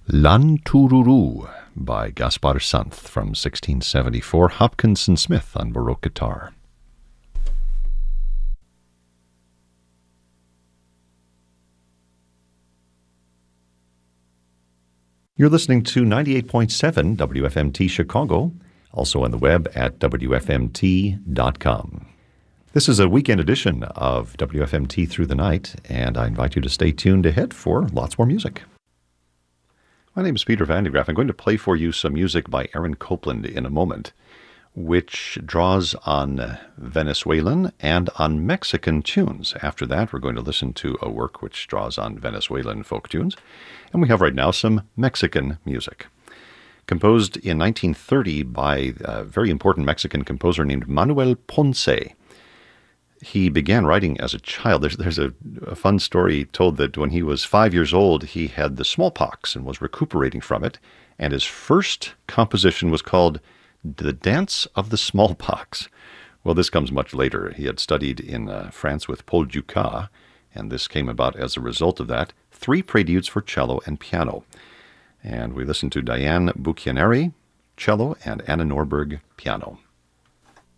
Lan Tururu by Gaspar Sanz from 1674, Hopkinson Smith on Baroque guitar. You're listening to 98.7 WFMT Chicago, also on the web at WFMT.com. This is a weekend edition of WFMT Through the Night, and I invite you to stay tuned ahead for lots more music. My name is Peter Van de Graaff. I'm going to play for you some music by Aaron Copland in a moment, which draws on Venezuelan and on Mexican tunes. After that, we're going to listen to a work which draws on Venezuelan folk tunes. And we have right now some Mexican music. Composed in 1930 by a very important Mexican composer named Manuel Ponce. He began writing as a child. There's a fun story told that when he was 5 years old, he had the smallpox and was recuperating from it. And his first composition was called The Dance of the Smallpox. Well, this comes much later. He had studied in France with Paul Dukas, and this came about as a result of that. 3 preludes for cello and piano. And we listen to Diane Bucchianeri, cello, and Anna Norberg, piano.